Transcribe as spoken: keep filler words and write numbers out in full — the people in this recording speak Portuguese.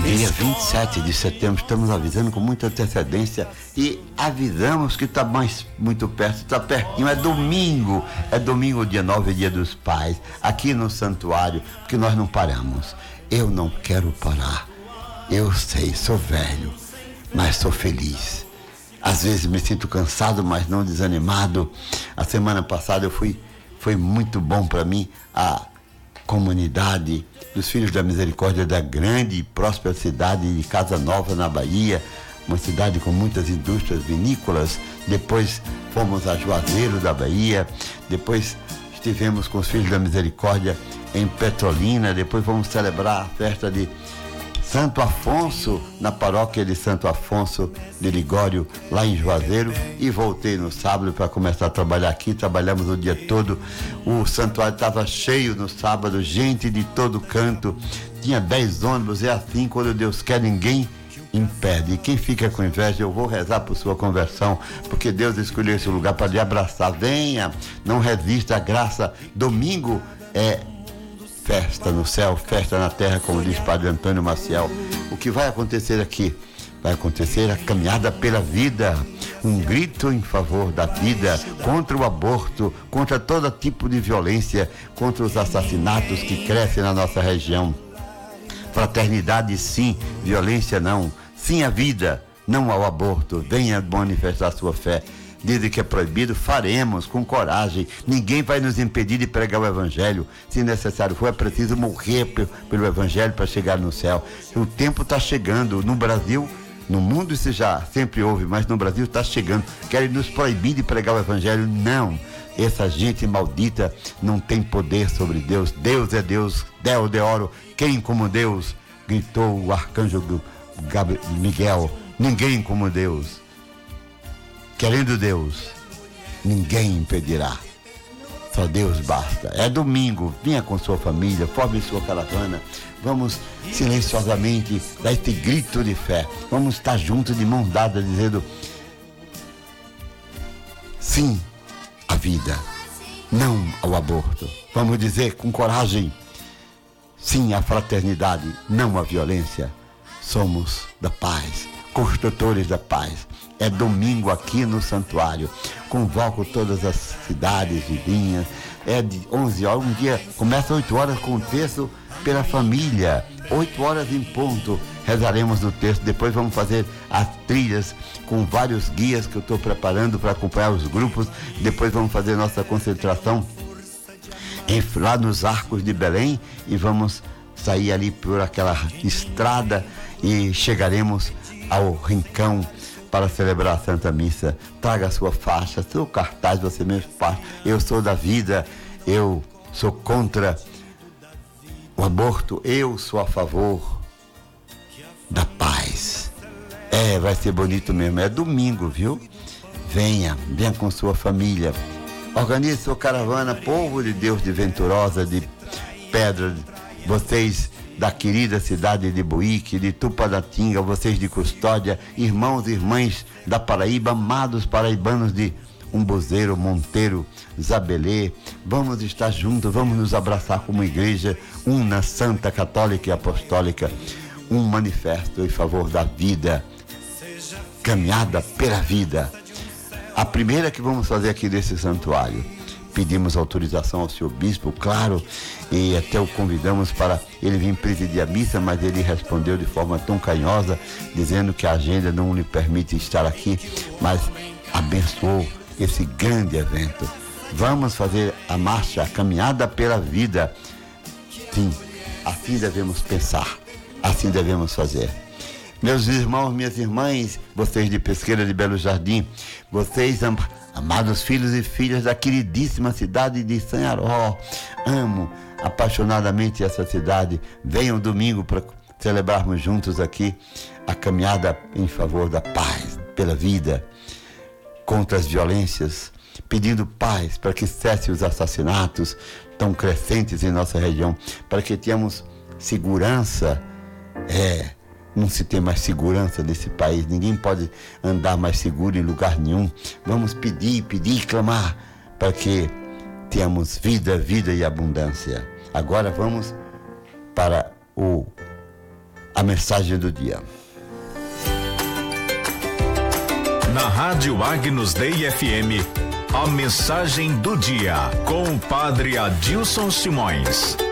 Dia vinte e sete de setembro, estamos avisando com muita antecedência e avisamos que está mais muito perto, está pertinho, é domingo, é domingo, dia nove, dia dos pais, aqui no santuário, porque nós não paramos. Eu não quero parar, eu sei, sou velho, mas sou feliz. Às vezes me sinto cansado, mas não desanimado. A semana passada eu fui, foi muito bom para mim, a comunidade dos Filhos da Misericórdia da grande e próspera cidade de Casa Nova, na Bahia, uma cidade com muitas indústrias vinícolas. Depois fomos a Juazeiro da Bahia, depois estivemos com os Filhos da Misericórdia em Petrolina, depois vamos celebrar a festa de Santo Afonso, na paróquia de Santo Afonso de Ligório, lá em Juazeiro, e voltei no sábado para começar a trabalhar aqui. Trabalhamos o dia todo, o santuário estava cheio no sábado, gente de todo canto, tinha dez ônibus. É assim, quando Deus quer, ninguém impede. E quem fica com inveja, eu vou rezar por sua conversão, porque Deus escolheu esse lugar para lhe abraçar. Venha, não resista à graça. Domingo é festa no céu, festa na terra, como diz Padre Antônio Maciel. O que vai acontecer aqui? Vai acontecer a caminhada pela vida, um grito em favor da vida, contra o aborto, contra todo tipo de violência, contra os assassinatos que crescem na nossa região. Fraternidade sim, violência não. Sim à vida, não ao aborto. Venha manifestar sua fé. Dizem que é proibido, faremos com coragem. Ninguém vai nos impedir de pregar o Evangelho. Se necessário for, é preciso morrer pelo Evangelho para chegar no céu. O tempo está chegando. No Brasil, no mundo isso já sempre houve, mas no Brasil está chegando. Querem nos proibir de pregar o Evangelho? Não. Essa gente maldita não tem poder sobre Deus. Deus é Deus. Del de oro. Quem como Deus? Gritou o arcanjo Miguel. Ninguém como Deus. Querendo Deus, ninguém impedirá. Só Deus basta. É domingo, venha com sua família, forme sua caravana. Vamos silenciosamente dar esse grito de fé. Vamos estar juntos de mão dada, dizendo sim à vida, não ao aborto. Vamos dizer com coragem sim à fraternidade, não à violência. Somos da paz, construtores da paz. É domingo aqui no santuário. Convoco todas as cidades vizinhas. É de onze horas. Um dia começa oito horas com o texto pela família. oito horas em ponto. Rezaremos no texto. Depois vamos fazer as trilhas com vários guias que eu estou preparando para acompanhar os grupos. Depois vamos fazer nossa concentração em, lá nos Arcos de Belém. E vamos sair ali por aquela estrada e chegaremos ao Rincão para celebrar a Santa Missa. Traga a sua faixa, seu cartaz, você mesmo faz. Eu sou da vida, eu sou contra o aborto, eu sou a favor da paz. É, vai ser bonito mesmo. É domingo, viu? Venha, venha com sua família. Organize sua caravana, povo de Deus de Venturosa, de Pedra, vocês da querida cidade de Buíque, de Tupadatinga, vocês de Custódia, irmãos e irmãs da Paraíba, amados paraibanos de Umbuzeiro, Monteiro, Zabelê, vamos estar juntos, vamos nos abraçar como igreja, una, santa, católica e apostólica, um manifesto em favor da vida, caminhada pela vida. A primeira que vamos fazer aqui nesse santuário. Pedimos autorização ao senhor bispo, claro, e até o convidamos para ele vir presidir a missa, mas ele respondeu de forma tão carinhosa, dizendo que a agenda não lhe permite estar aqui, mas abençoou esse grande evento. Vamos fazer a marcha, a caminhada pela vida. Sim, assim devemos pensar, assim devemos fazer. Meus irmãos, minhas irmãs, vocês de Pesqueira de Belo Jardim, vocês amados filhos e filhas da queridíssima cidade de Sanharó, amo apaixonadamente essa cidade. Venham domingo para celebrarmos juntos aqui a caminhada em favor da paz, pela vida, contra as violências, pedindo paz para que cesse os assassinatos tão crescentes em nossa região, para que tenhamos segurança. É, não se tem mais segurança nesse país, ninguém pode andar mais seguro em lugar nenhum. Vamos pedir, pedir e clamar para que tenhamos vida, vida e abundância. Agora vamos para o a mensagem do dia. Na Rádio Agnus Dei F M, a mensagem do dia com o padre Adilson Simões.